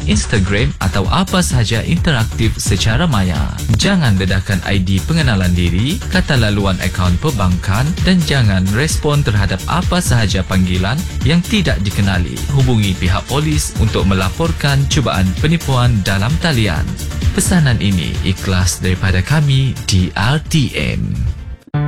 Instagram atau apa sahaja interaktif secara maya. Jangan dedahkan ID pengenalan diri, kata laluan akaun perbankan dan jangan respon terhadap apa sahaja panggilan yang tidak dikenali. Hubungi pihak polis untuk melaporkan cubaan penipuan dalam talian. Pesanan ini ikhlas daripada kami di RTM.